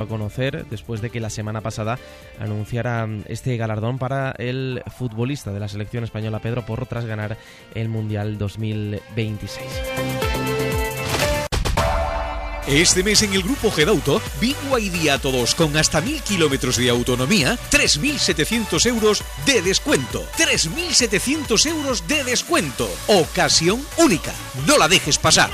conocer después de que la semana pasada anunciara este galardón para el futbolista de la selección española Pedro Porro tras ganar el Mundial 2026. Este mes en el Grupo Gedauto, BYD a todos con hasta 1.000 kilómetros de autonomía, 3.700 euros de descuento. 3.700 euros de descuento. Ocasión única. No la dejes pasar.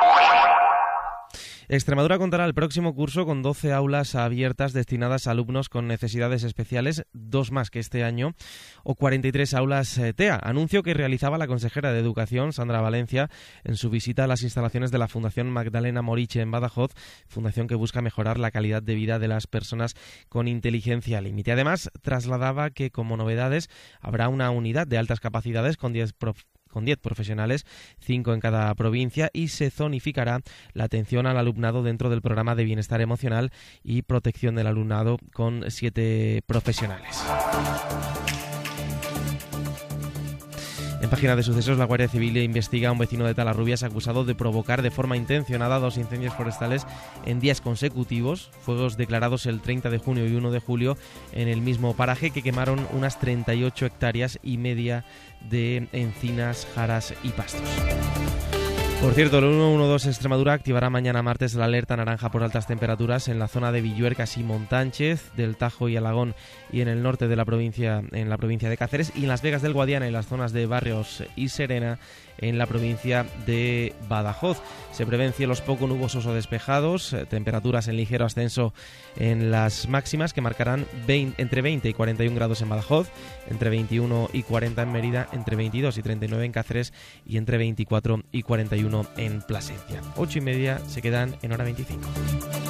Extremadura contará el próximo curso con 12 aulas abiertas destinadas a alumnos con necesidades especiales, 2 más que este año, o 43 aulas TEA. Anuncio que realizaba la consejera de Educación, Sandra Valencia, en su visita a las instalaciones de la Fundación Magdalena Moriche en Badajoz, fundación que busca mejorar la calidad de vida de las personas con inteligencia límite. Además, trasladaba que como novedades habrá una unidad de altas capacidades con 10 profesionales, 5 en cada provincia, y se zonificará la atención al alumnado dentro del programa de bienestar emocional y protección del alumnado con 7 profesionales. En página de sucesos, la Guardia Civil investiga a un vecino de Talarrubias acusado de provocar de forma intencionada 2 incendios forestales en días consecutivos, fuegos declarados el 30 de junio y 1 de julio en el mismo paraje, que quemaron unas 38 hectáreas y media de encinas, jaras y pastos. Por cierto, el 112 Extremadura activará mañana martes la alerta naranja por altas temperaturas en la zona de Villuercas y Montánchez, del Tajo y Alagón, y en el norte de la provincia, en la provincia de Cáceres, y en Las Vegas del Guadiana y las zonas de Barrios y Serena en la provincia de Badajoz. Se prevén cielos poco nubosos o despejados, temperaturas en ligero ascenso en las máximas, que marcarán entre 20 y 41 grados en Badajoz, entre 21 y 40 en Mérida, entre 22 y 39 en Cáceres y entre 24 y 41 en Plasencia. 8:30 se quedan en hora 25.